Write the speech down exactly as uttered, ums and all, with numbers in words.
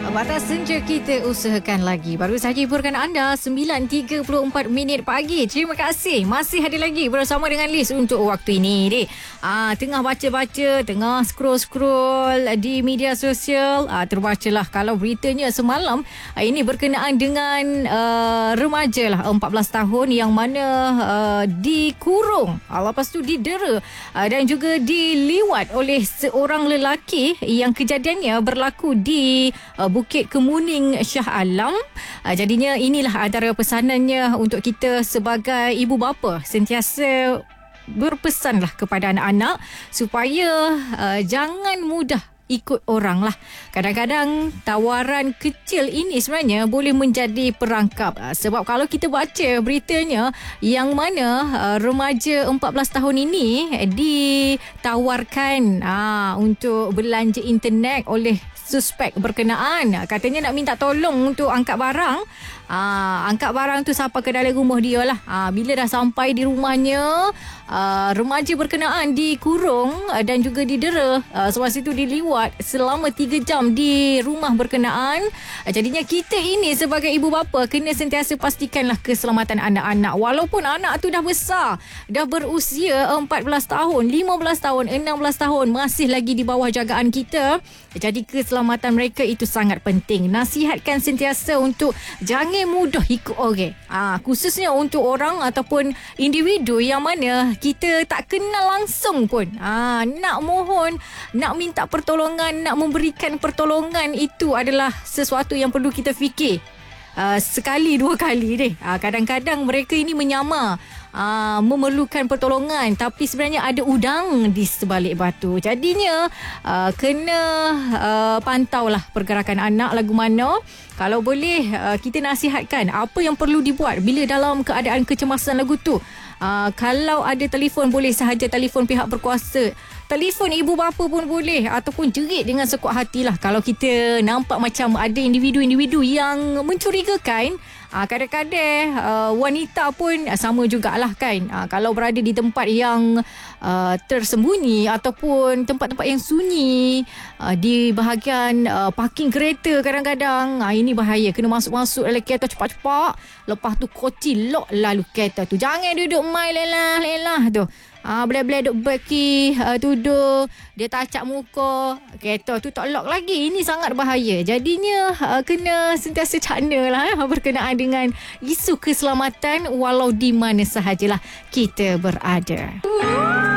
Batas senja kita usahakan lagi. Baru saja hiburkan anda sembilan tiga puluh empat minit pagi. Terima kasih. Masih ada lagi bersama dengan Liz untuk waktu ini, dek. Ah, tengah baca-baca, tengah scroll-scroll di media sosial, ah, terbacalah kalau beritanya semalam ah, ini berkenaan dengan uh, remaja lah empat belas tahun yang mana uh, dikurung, ah, lepas tu didera ah, dan juga diliwat oleh seorang lelaki yang kejadiannya berlaku di uh, Bukit Kemuning, Shah Alam. Uh, jadinya inilah antara pesanannya untuk kita sebagai ibu bapa, sentiasa berpesanlah kepada anak-anak supaya uh, jangan mudah ikut orang lah. Kadang-kadang tawaran kecil ini sebenarnya boleh menjadi perangkap. Sebab kalau kita baca beritanya yang mana uh, remaja empat belas tahun ini ditawarkan uh, untuk belanja internet oleh suspek berkenaan. Katanya nak minta tolong untuk angkat barang. Ah, angkat barang tu sampai ke dalam rumah dia lah. Ah, bila dah sampai di rumahnya, ah, remaja berkenaan dikurung ah, dan juga didera. Ah, selepas itu diliwat selama tiga jam di rumah berkenaan. Ah, jadinya kita ini sebagai ibu bapa kena sentiasa pastikanlah keselamatan anak-anak. Walaupun anak tu dah besar, dah berusia empat belas tahun, lima belas tahun, enam belas tahun, masih lagi di bawah jagaan kita. Jadi keselamatan mereka itu sangat penting. Nasihatkan sentiasa untuk jangan mudah ikut orang. Ah, khususnya untuk orang ataupun individu yang mana kita tak kenal langsung pun. Ah, nak mohon, nak minta pertolongan, nak memberikan pertolongan itu adalah sesuatu yang perlu kita fikir. Uh, sekali dua kali deh. Uh, kadang-kadang mereka ini menyamar uh, memerlukan pertolongan, tapi sebenarnya ada udang di sebalik batu. Jadinya uh, kena uh, pantaulah pergerakan anak lagu mana. Kalau boleh uh, kita nasihatkan apa yang perlu dibuat bila dalam keadaan kecemasan lagu tu. Uh, kalau ada telefon, boleh sahaja telefon pihak berkuasa. Telefon ibu bapa pun boleh, ataupun jerit dengan sekuat hatilah. Kalau kita nampak macam ada individu-individu yang mencurigakan, aa, kadang-kadang aa, wanita pun sama jugalah kan. Aa, kalau berada di tempat yang aa, tersembunyi ataupun tempat-tempat yang sunyi, aa, di bahagian aa, parking kereta kadang-kadang, aa, ini bahaya. Kena masuk-masuk dalam kereta cepat-cepat, lepas tu kunci lock lalu kereta tu. Jangan duduk main lelah-lelah tu. Ah, boleh-boleh duk beki, uh, duduk, dia tacak muka, kereta tu tak lock lagi. Ini sangat bahaya. Jadinya uh, kena sentiasa cakna lah eh, berkenaan dengan isu keselamatan walau di mana sahajalah kita berada.